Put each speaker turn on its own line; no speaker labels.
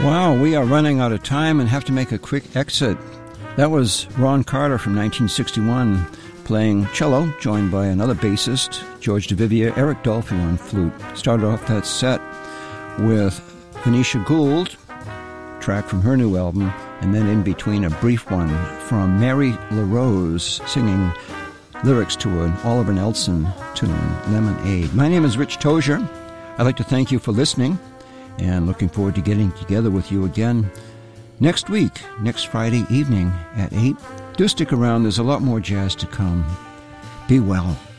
Wow, we are running out of time and have to make a quick exit. That was Ron Carter from 1961 playing cello, joined by another bassist, George DeVivier, Eric Dolphy on flute. Started off that set with Venetia Gould, track from her new album, and then in between a brief one from Mary LaRose singing lyrics to an Oliver Nelson tune, Lemonade. My name is Rich Tozier. I'd like to thank you for listening and looking forward to getting together with you again next week, next Friday evening at 8. Do stick around. There's a lot more jazz to come. Be well.